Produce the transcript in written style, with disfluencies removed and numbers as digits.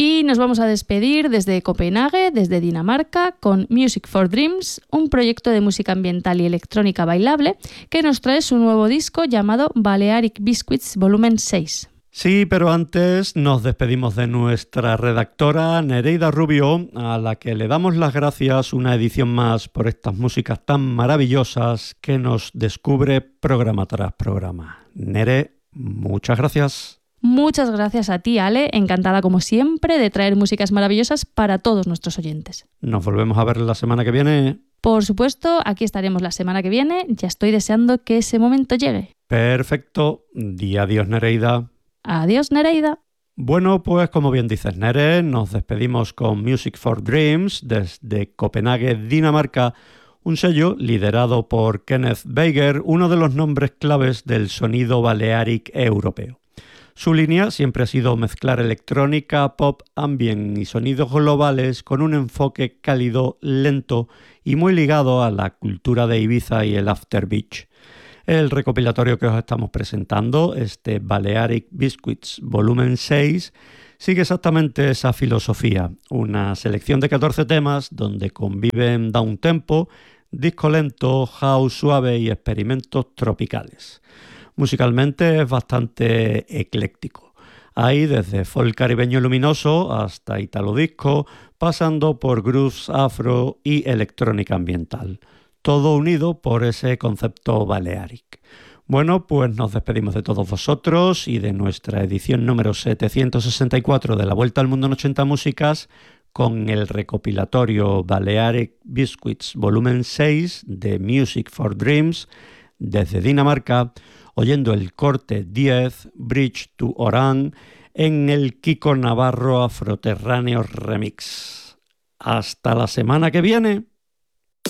Y nos vamos a despedir desde Copenhague, desde Dinamarca, con Music for Dreams, un proyecto de música ambiental y electrónica bailable que nos trae su nuevo disco llamado Balearic Biscuits Volumen 6. Sí, pero antes nos despedimos de nuestra redactora Nereida Rubio, a la que le damos las gracias una edición más por estas músicas tan maravillosas que nos descubre programa tras programa. Nere, muchas gracias. Muchas gracias a ti, Ale, encantada como siempre de traer músicas maravillosas para todos nuestros oyentes. Nos volvemos a ver la semana que viene. Por supuesto, aquí estaremos la semana que viene, ya estoy deseando que ese momento llegue. Perfecto, di adiós Nereida. Adiós, Nereida. Bueno, pues como bien dices Nere, nos despedimos con Music for Dreams desde Copenhague, Dinamarca, un sello liderado por Kenneth Beiger, uno de los nombres claves del sonido balearic europeo. Su línea siempre ha sido mezclar electrónica, pop, ambient y sonidos globales con un enfoque cálido, lento y muy ligado a la cultura de Ibiza y el After Beach. El recopilatorio que os estamos presentando, este Balearic Biscuits Volumen 6, sigue exactamente esa filosofía, una selección de 14 temas donde conviven downtempo, disco lento, house suave y experimentos tropicales. Musicalmente es bastante ecléctico. Hay desde folk caribeño luminoso hasta italo disco, pasando por grooves afro y electrónica ambiental. Todo unido por ese concepto balearic. Bueno, pues nos despedimos de todos vosotros y de nuestra edición número 764 de la Vuelta al Mundo en 80 Músicas con el recopilatorio Balearic Biscuits Volumen 6 de Music for Dreams desde Dinamarca, oyendo el corte 10 Bridge to Oran en el Kiko Navarro Afroterráneo Remix. Hasta la semana que viene.